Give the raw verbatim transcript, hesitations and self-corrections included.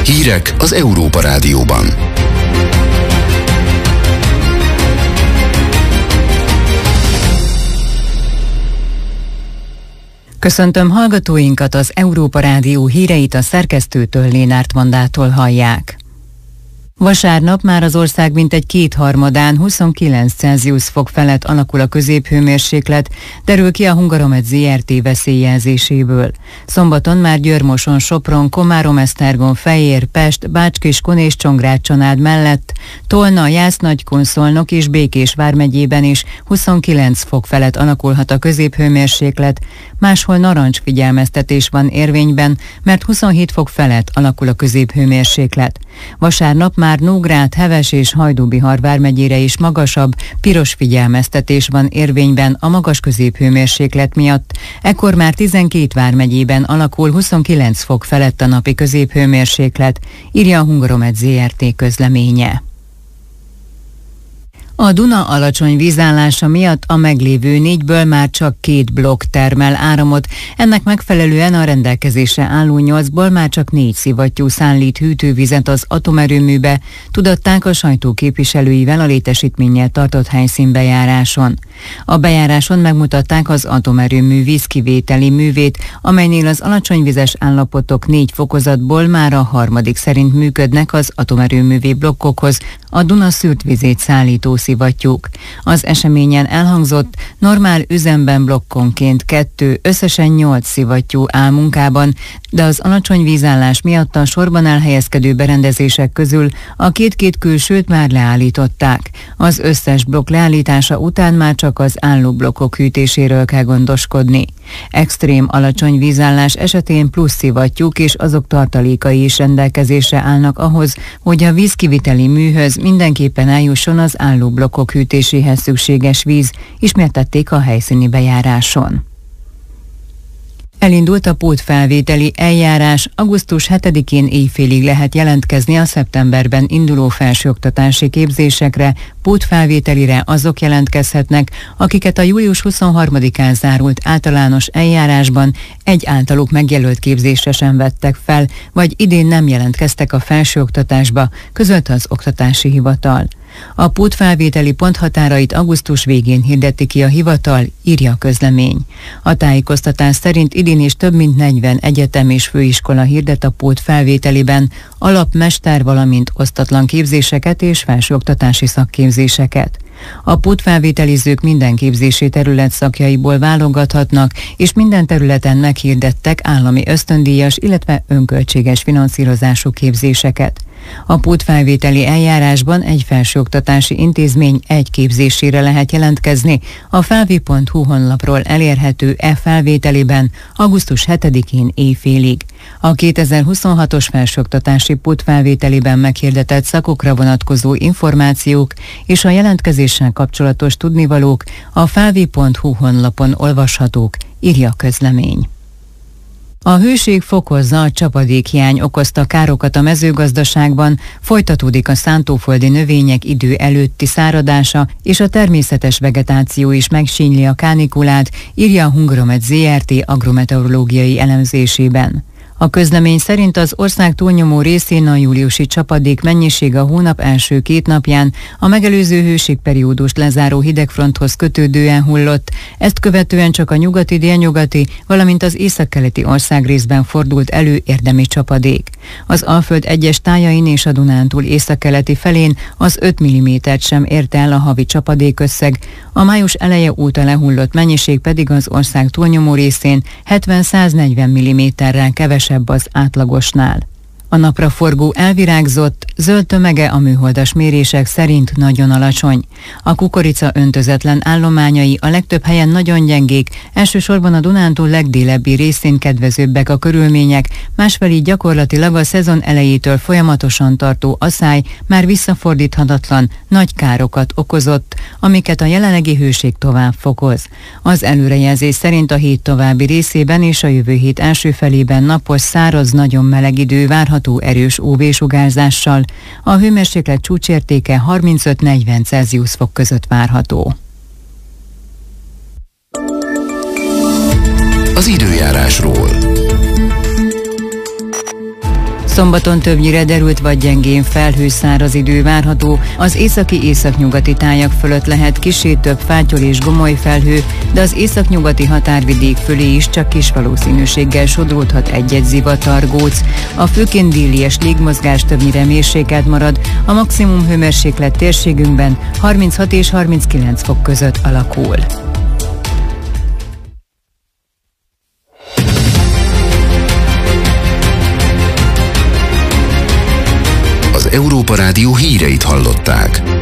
Hírek az Európa Rádióban. Köszöntöm hallgatóinkat, az Európa Rádió híreit a szerkesztőtől, Lénárt Mandától hallják. Vasárnap már az ország mintegy kétharmadán huszonkilenc Celsius fok felett alakul a középhőmérséklet, derül ki a Hungaromet zé er té veszélyjelzéséből. Szombaton már Győr-Moson, Sopron, Komárom-Esztergom, Fejér, Pest, Bács-Kiskun és Csongrád-Csanád mellett, Tolna, Jász-Nagykun, Szolnok és Békés vármegyében is huszonkilenc fok felett alakulhat a középhőmérséklet, máshol narancsfigyelmeztetés van érvényben, mert huszonhét fok felett alakul a középhőmérséklet. Vasárnap már Nógrád, Heves és Hajdú-Bihar vármegyére is magasabb, piros figyelmeztetés van érvényben a magas középhőmérséklet miatt. Ekkor már tizenkét vármegyében alakul huszonkilenc fok felett a napi középhőmérséklet, írja a Hungaromet zé er té közleménye. A Duna alacsony vízállása miatt a meglévő négyből már csak két blokk termel áramot, ennek megfelelően a rendelkezésre álló nyolcból már csak négy szivattyú szállít hűtővizet az atomerőműbe, tudatták a sajtó képviselőivel a létesítménnyel tartott helyszínbejáráson. A bejáráson megmutatták az atomerőmű vízkivételi művét, amelynél az alacsonyvizes állapotok négy fokozatból már a harmadik szerint működnek az atomerőművi blokkokhoz, a Duna szűrt vizét szállító szivattyúk. Az eseményen elhangzott, normál üzemben blokkonként kettő, összesen nyolc szivattyú áll munkában, de az alacsony vízállás miatt a sorban elhelyezkedő berendezések közül a két-két külsőt már leállították. Az összes blokk leállítása után már csak az álló blokkok hűtéséről kell gondoskodni. Extrém alacsony vízállás esetén plusz szivattyúk és azok tartalékai is rendelkezésre állnak ahhoz, hogy a vízkiviteli műhöz mindenképpen eljusson az álló blokkok hűtéséhez szükséges víz, ismertették a helyszíni bejáráson. Elindult a pótfelvételi eljárás, augusztus hetedikén éjfélig lehet jelentkezni a szeptemberben induló felsőoktatási képzésekre, pótfelvételire azok jelentkezhetnek, akiket a július huszonharmadikán zárult általános eljárásban egy általuk megjelölt képzésre sem vettek fel, vagy idén nem jelentkeztek a felsőoktatásba, közölte az Oktatási Hivatal. A pótfelvételi ponthatárait augusztus végén hirdeti ki a hivatal, írja a közlemény. A tájékoztatás szerint idén is több mint negyven egyetem és főiskola hirdet a pótfelvételiben alap, mester, valamint osztatlan képzéseket és felsőoktatási szakképzéseket. A pótfelvételizők minden képzési terület szakjaiból válogathatnak, és minden területen meghirdettek állami ösztöndíjas, illetve önköltséges finanszírozású képzéseket. A pótfelvételi eljárásban egy felsőoktatási intézmény egy képzésére lehet jelentkezni, a felvi pont hu honlapról elérhető e-felvételiben augusztus hetedikén éjfélig. A kétezer-huszonhatos felsőoktatási pótfelvételiben meghirdetett szakokra vonatkozó információk és a jelentkezéssel kapcsolatos tudnivalók a felvi pont hu honlapon olvashatók, írja a közlemény. A hőség fokozza a csapadékhiány okozta károkat a mezőgazdaságban, folytatódik a szántóföldi növények idő előtti száradása, és a természetes vegetáció is megsínyli a kánikulát, írja a Hungaromet zé er té agrometeorológiai elemzésében. A közlemény szerint az ország túlnyomó részén a júliusi csapadék mennyisége a hónap első két napján a megelőző hőségperiódust lezáró hidegfronthoz kötődően hullott, ezt követően csak a nyugati, délnyugati, valamint az északkeleti országrészben fordult elő érdemi csapadék. Az Alföld egyes tájain és a Dunántúl északkeleti felén az öt millimétert sem ért el a havi csapadékösszeg, a május eleje óta lehullott mennyiség pedig az ország túlnyomó részén hetven-száznegyven milliméterrel kevesebb az átlagosnál. A napraforgó elvirágzott, zöld tömege a műholdas mérések szerint nagyon alacsony. A kukorica öntözetlen állományai a legtöbb helyen nagyon gyengék, elsősorban a Dunántúl legdélebbi részén kedvezőbbek a körülmények, másfelé gyakorlatilag a szezon elejétől folyamatosan tartó aszály már visszafordíthatatlan, nagy károkat okozott, amiket a jelenlegi hőség tovább fokoz. Az előrejelzés szerint a hét további részében és a jövő hét első felében napos, száraz, nagyon meleg idő várható erős ú vé-sugárzással, a hőmérséklet csúcsértéke harmincöt-negyven Celsius fok között várható. Az időjárásról. Szombaton többnyire derült vagy gyengén felhős száraz idő várható, az északi északnyugati tájak fölött lehet kissé több fátyol és gomoly felhő, de az északnyugati határvidék fölé is csak kis valószínűséggel sodródhat egy-egy zivatargóc. A főként délies légmozgás többnyire mérsékelt marad, a maximum hőmérséklet térségünkben harminchat és harminckilenc fok között alakul. Az Európa Rádió híreit hallották.